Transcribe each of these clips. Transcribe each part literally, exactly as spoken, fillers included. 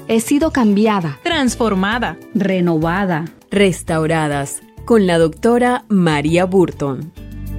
He sido cambiada, transformada, renovada, restauradas con la doctora María Burton.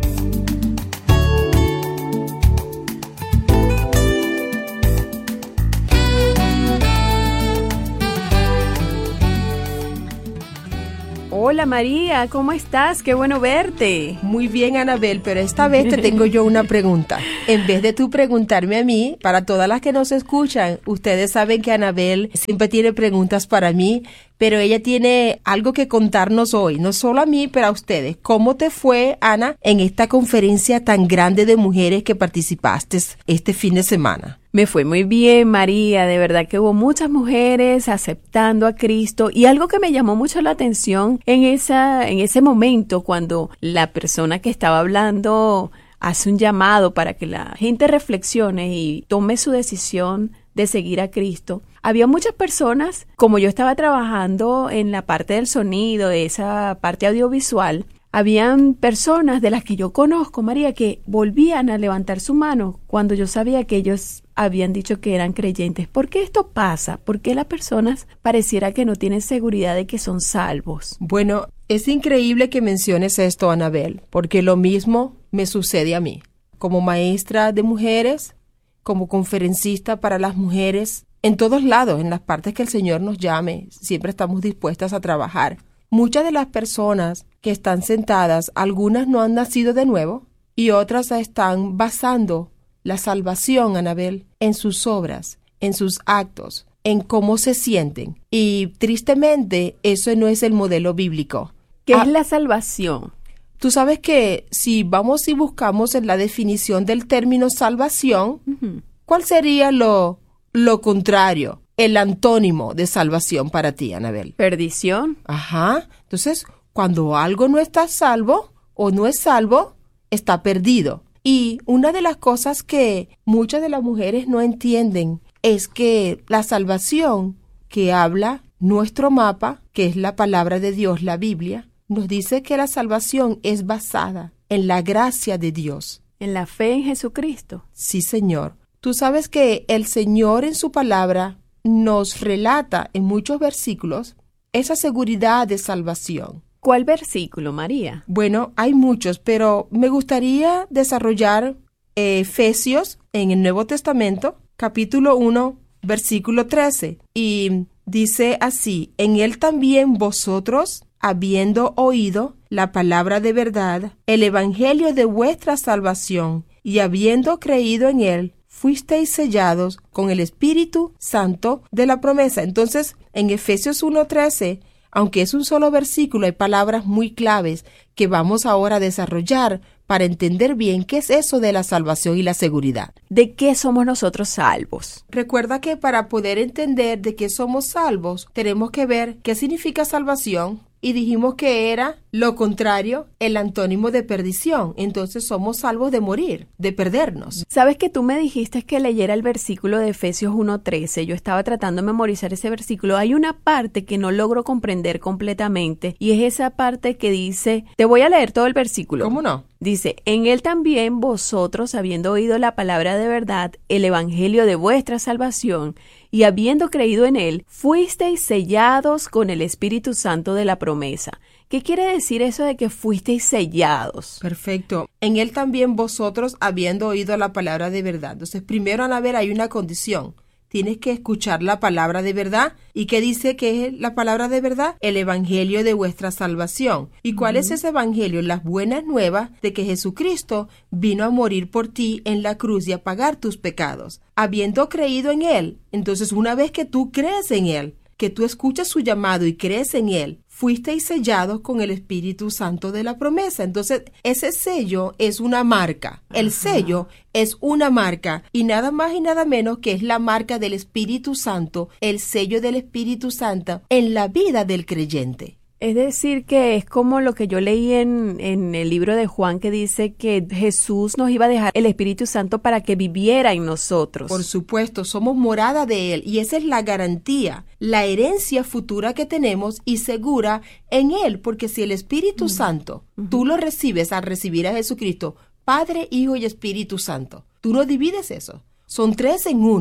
Hola María, ¿cómo estás? Qué bueno verte. Muy bien, Anabel, pero esta vez te tengo yo una pregunta. En vez de tú preguntarme a mí, para todas las que nos escuchan, ustedes saben que Anabel siempre tiene preguntas para mí, pero ella tiene algo que contarnos hoy, no solo a mí, pero a ustedes. ¿Cómo te fue, Ana, en esta conferencia tan grande de mujeres que participaste este fin de semana? Me fue muy bien, María, de verdad que hubo muchas mujeres aceptando a Cristo y algo que me llamó mucho la atención en esa, en ese momento cuando la persona que estaba hablando hace un llamado para que la gente reflexione y tome su decisión de seguir a Cristo. Había muchas personas, como yo estaba trabajando en la parte del sonido, de esa parte audiovisual, habían personas de las que yo conozco, María, que volvían a levantar su mano cuando yo sabía que ellos habían dicho que eran creyentes. ¿Por qué esto pasa? ¿Por qué las personas pareciera que no tienen seguridad de que son salvos? Bueno, es increíble que menciones esto, Anabel, porque lo mismo me sucede a mí. Como maestra de mujeres, como conferencista para las mujeres, en todos lados, en las partes que el Señor nos llame, siempre estamos dispuestas a trabajar. Muchas de las personas que están sentadas, algunas no han nacido de nuevo y otras están basando la salvación, Anabel, en sus obras, en sus actos, en cómo se sienten. Y tristemente, eso no es el modelo bíblico. ¿Qué ah, es la salvación? Tú sabes que si vamos y buscamos en la definición del término salvación, uh-huh. ¿cuál sería lo, lo contrario? El antónimo de salvación para ti, Anabel. Perdición. Ajá. Entonces, cuando algo no está salvo o no es salvo, está perdido. Y una de las cosas que muchas de las mujeres no entienden es que la salvación que habla nuestro mapa, que es la palabra de Dios, la Biblia, nos dice que la salvación es basada en la gracia de Dios. En la fe en Jesucristo. Sí, Señor. Tú sabes que el Señor en su palabra nos relata en muchos versículos esa seguridad de salvación. ¿Cuál versículo, María? Bueno, hay muchos, pero me gustaría desarrollar eh, Efesios en el Nuevo Testamento, capítulo uno, versículo trece. Y dice así: en él también vosotros, habiendo oído la palabra de verdad, el evangelio de vuestra salvación, y habiendo creído en él, fuisteis sellados con el Espíritu Santo de la promesa. Entonces, en Efesios uno trece, aunque es un solo versículo, hay palabras muy claves que vamos ahora a desarrollar para entender bien qué es eso de la salvación y la seguridad. ¿De qué somos nosotros salvos? Recuerda que para poder entender de qué somos salvos, tenemos que ver qué significa salvación. Y dijimos que era lo contrario, el antónimo de perdición. Entonces somos salvos de morir, de perdernos. ¿Sabes que tú me dijiste que leyera el versículo de Efesios uno trece? Yo estaba tratando de memorizar ese versículo. Hay una parte que no logro comprender completamente y es esa parte que dice, te voy a leer todo el versículo. ¿Cómo no? Dice, en él también vosotros, habiendo oído la palabra de verdad, el evangelio de vuestra salvación, y habiendo creído en él, fuisteis sellados con el Espíritu Santo de la promesa. ¿Qué quiere decir eso de que fuisteis sellados? Perfecto. En él también vosotros, habiendo oído la palabra de verdad. Entonces, primero, Anabel, hay una condición. Tienes que escuchar la palabra de verdad. ¿Y qué dice que es la palabra de verdad? El evangelio de vuestra salvación. ¿Y cuál uh-huh. es ese evangelio? Las buenas nuevas de que Jesucristo vino a morir por ti en la cruz y a pagar tus pecados. Habiendo creído en él. Entonces, una vez que tú crees en él, que tú escuchas su llamado y crees en él, fuisteis sellados con el Espíritu Santo de la promesa. Entonces, ese sello es una marca. El Ajá. sello es una marca y nada más y nada menos que es la marca del Espíritu Santo, el sello del Espíritu Santo en la vida del creyente. Es decir, que es como lo que yo leí en, en el libro de Juan, que dice que Jesús nos iba a dejar el Espíritu Santo para que viviera en nosotros. Por supuesto, somos morada de Él y esa es la garantía, la herencia futura que tenemos y segura en Él, porque si el Espíritu uh-huh. Santo, uh-huh. tú lo recibes al recibir a Jesucristo, Padre, Hijo y Espíritu Santo, tú no divides eso. Son tres en uno.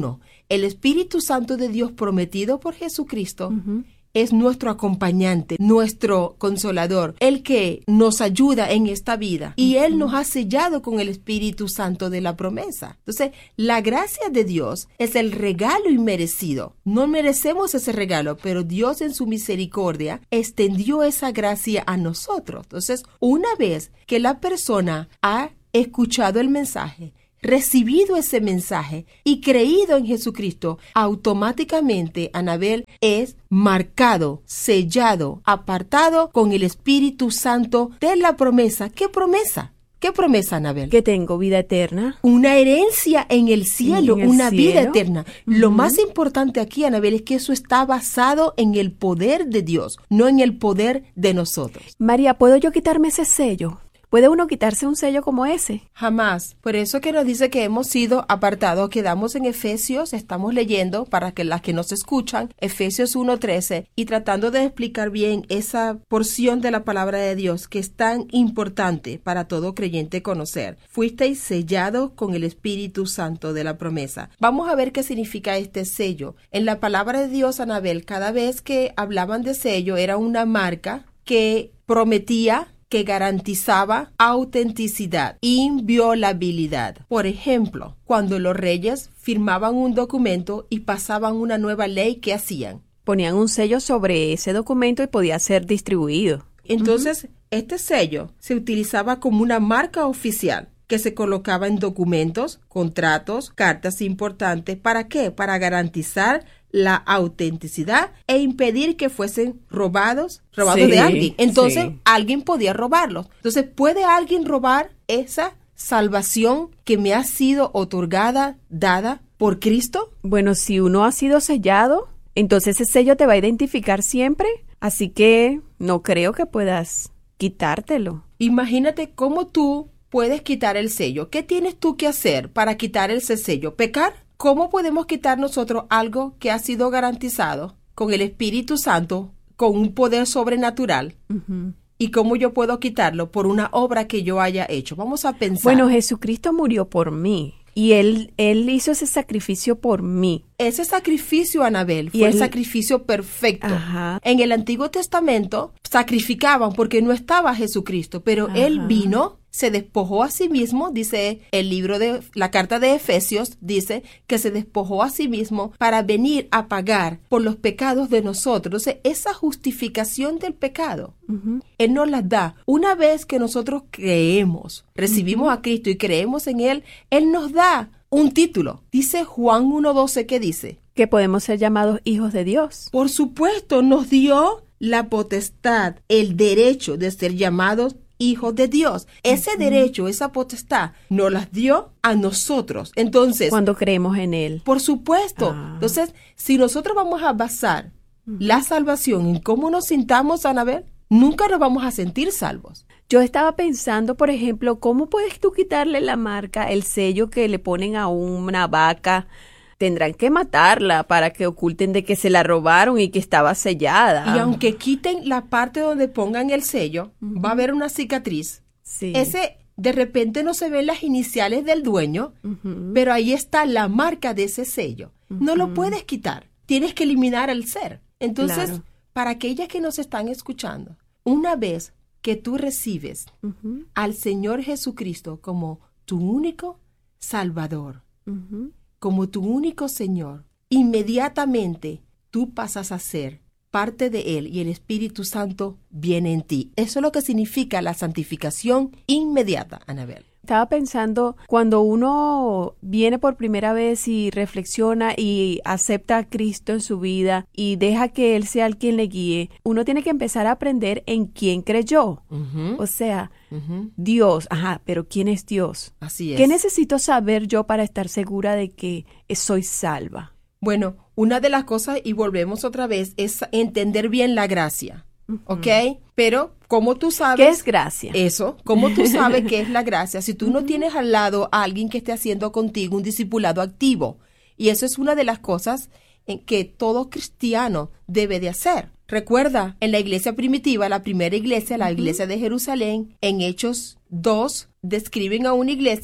el Espíritu Santo de Dios prometido por Jesucristo Ujú. es nuestro acompañante, nuestro consolador, el que nos ayuda en esta vida. Y Él nos ha sellado con el Espíritu Santo de la promesa. Entonces, la gracia de Dios es el regalo inmerecido. No merecemos ese regalo, pero Dios en su misericordia extendió esa gracia a nosotros. Entonces, una vez que la persona ha escuchado el mensaje, recibido ese mensaje y creído en Jesucristo, automáticamente Anabel es marcado, sellado, apartado con el Espíritu Santo de la promesa. ¿Qué promesa? ¿Qué promesa, Anabel? Que tengo vida eterna. Una herencia en el cielo, ¿En el una cielo? vida eterna. Lo Ujú. más importante aquí, Anabel, es que eso está basado en el poder de Dios, no en el poder de nosotros. María, ¿puedo yo quitarme ese sello? ¿Puede uno quitarse un sello como ese? Jamás. Por eso que nos dice que hemos sido apartados. Quedamos en Efesios, estamos leyendo para que las que nos escuchan, Efesios uno trece, y tratando de explicar bien esa porción de la palabra de Dios que es tan importante para todo creyente conocer. Fuisteis sellados con el Espíritu Santo de la promesa. Vamos a ver qué significa este sello. En la palabra de Dios, Anabel, cada vez que hablaban de sello era una marca que prometía, que garantizaba autenticidad, inviolabilidad. Por ejemplo, cuando los reyes firmaban un documento y pasaban una nueva ley, ¿qué hacían? Ponían un sello sobre ese documento y podía ser distribuido. Entonces, uh-huh. este sello se utilizaba como una marca oficial que se colocaba en documentos, contratos, cartas importantes. ¿Para qué? Para garantizar la autenticidad e impedir que fuesen robados, robados Sí, de alguien. Entonces, sí. alguien podía robarlos. Entonces, ¿puede alguien robar esa salvación que me ha sido otorgada, dada por Cristo? Bueno, si uno ha sido sellado, entonces ese sello te va a identificar siempre, así que no creo que puedas quitártelo. Imagínate cómo tú puedes quitar el sello. ¿Qué tienes tú que hacer para quitar ese sello? ¿Pecar? ¿Cómo podemos quitar nosotros algo que ha sido garantizado con el Espíritu Santo, con un poder sobrenatural? Uh-huh. ¿Y cómo yo puedo quitarlo? Por una obra que yo haya hecho. Vamos a pensar. Bueno, Jesucristo murió por mí y Él, él hizo ese sacrificio por mí. Ese sacrificio, Anabel, fue Y el él- sacrificio perfecto. Ajá. En el Antiguo Testamento sacrificaban porque no estaba Jesucristo, pero Ajá. Él vino, se despojó a sí mismo, dice el libro de la carta de Efesios, dice que se despojó a sí mismo para venir a pagar por los pecados de nosotros. Entonces, esa justificación del pecado, Uh-huh. Él nos las da. Una vez que nosotros creemos, recibimos Uh-huh. a Cristo y creemos en Él, Él nos da un título. Dice Juan uno doce, ¿qué dice? Que podemos ser llamados hijos de Dios. Por supuesto, nos dio la potestad, el derecho de ser llamados hijos de Dios. Ese uh-huh. derecho, esa potestad, nos las dio a nosotros. Entonces, Cuando creemos en Él. por supuesto. Ah. Entonces, si nosotros vamos a basar uh-huh. la salvación en cómo nos sintamos, Anabel, nunca nos vamos a sentir salvos. Yo estaba pensando, por ejemplo, ¿cómo puedes tú quitarle la marca, el sello que le ponen a una vaca? Tendrán que matarla para que oculten de que se la robaron y que estaba sellada. Y aunque quiten la parte donde pongan el sello, uh-huh. va a haber una cicatriz. Sí. Ese, de repente no se ven las iniciales del dueño, Uh-huh. pero ahí está la marca de ese sello. Uh-huh. No lo puedes quitar. Tienes que eliminar el ser. Entonces, Claro. para aquellas que nos están escuchando, una vez que tú recibes Uh-huh. al Señor Jesucristo como tu único Salvador, Uh-huh. como tu único Señor, inmediatamente tú pasas a ser parte de Él y el Espíritu Santo viene en ti. Eso es lo que significa la santificación inmediata, Anabel. Estaba pensando, cuando uno viene por primera vez y reflexiona y acepta a Cristo en su vida y deja que Él sea el quien le guíe, uno tiene que empezar a aprender en quién creyó. Uh-huh. O sea, Uh-huh. Dios, ajá, pero ¿quién es Dios? Así es. ¿Qué necesito saber yo para estar segura de que soy salva? Bueno, una de las cosas, y volvemos otra vez, es entender bien la gracia, Uh-huh. ¿ok? Pero, ¿cómo tú sabes? ¿Qué es gracia? Eso, ¿cómo tú sabes qué es la gracia? Si tú no tienes al lado a alguien que esté haciendo contigo un discipulado activo. Y eso es una de las cosas en que todo cristiano debe de hacer. Recuerda, en la iglesia primitiva, la primera iglesia, la Uh-huh. iglesia de Jerusalén, en Hechos dos, describen a una iglesia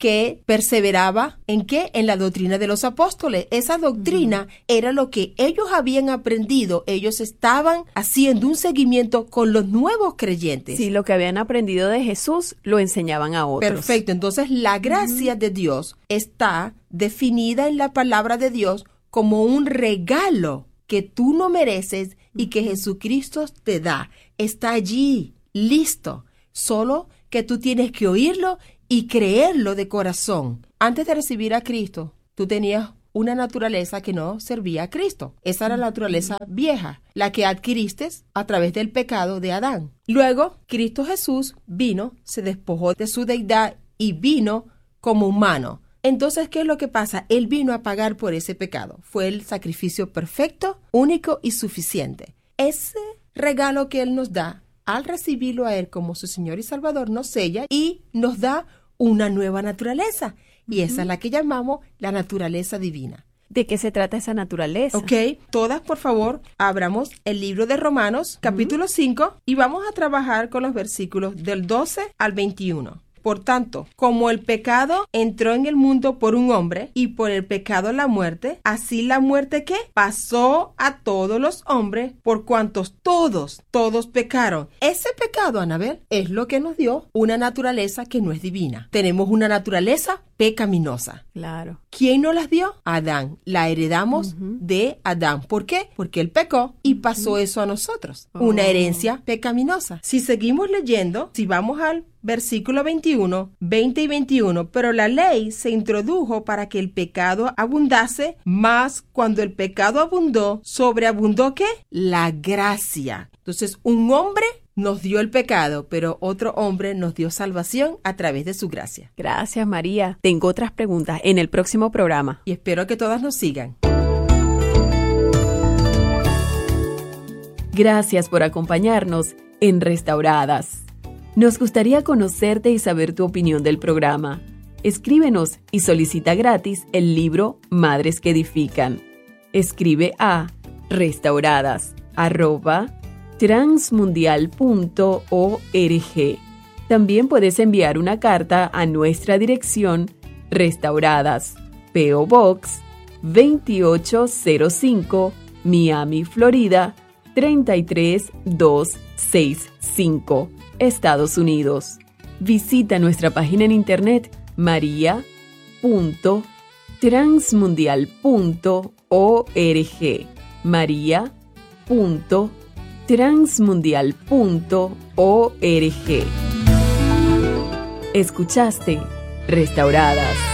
que perseveraba ¿en qué? En la doctrina de los apóstoles. Esa doctrina uh-huh. era lo que ellos habían aprendido. Ellos estaban haciendo un seguimiento con los nuevos creyentes. Sí, lo que habían aprendido de Jesús lo enseñaban a otros. Perfecto. Entonces, la gracia uh-huh. de Dios está definida en la palabra de Dios como un regalo que tú no mereces y que Jesucristo te da. Está allí, listo. Solo que tú tienes que oírlo y creerlo de corazón. Antes de recibir a Cristo, tú tenías una naturaleza que no servía a Cristo. Esa era la naturaleza vieja, la que adquiriste a través del pecado de Adán. Luego, Cristo Jesús vino, se despojó de su deidad y vino como humano. Entonces, ¿qué es lo que pasa? Él vino a pagar por ese pecado. Fue el sacrificio perfecto, único y suficiente. Ese regalo que Él nos da, al recibirlo a Él como su Señor y Salvador, nos sella y nos da una nueva naturaleza. Y uh-huh. esa es la que llamamos la naturaleza divina. ¿De qué se trata esa naturaleza? Ok, todas, por favor, abramos el libro de Romanos, capítulo uh-huh. cinco, y vamos a trabajar con los versículos del doce al veintiuno. Por tanto, como el pecado entró en el mundo por un hombre y por el pecado la muerte, así la muerte ¿qué? Pasó a todos los hombres por cuantos todos, todos pecaron. Ese pecado, Anabel, es lo que nos dio una naturaleza que no es divina. Tenemos una naturaleza pecaminosa. Claro. ¿Quién nos las dio? Adán. La heredamos uh-huh. de Adán. ¿Por qué? Porque él pecó y pasó uh-huh. eso a nosotros. Oh. Una herencia pecaminosa. Si seguimos leyendo, si vamos al versículo veintiuno, veinte y veintiuno, pero la ley se introdujo para que el pecado abundase, mas cuando el pecado abundó, sobreabundó ¿qué? La gracia. Entonces, un hombre nos dio el pecado, pero otro hombre nos dio salvación a través de su gracia. Gracias, María. Tengo otras preguntas en el próximo programa. Y espero que todas nos sigan. Gracias por acompañarnos en Restauradas. Nos gustaría conocerte y saber tu opinión del programa. Escríbenos y solicita gratis el libro Madres que Edifican. Escribe a restauradas arroba transmundial punto org. También puedes enviar una carta a nuestra dirección Restauradas, P O Box veintiocho cero cinco, Miami, Florida treinta y tres mil doscientos sesenta y cinco, Estados Unidos. Visita nuestra página en internet maria punto transmundial punto org. maria punto transmundial punto org. Escuchaste Restauradas.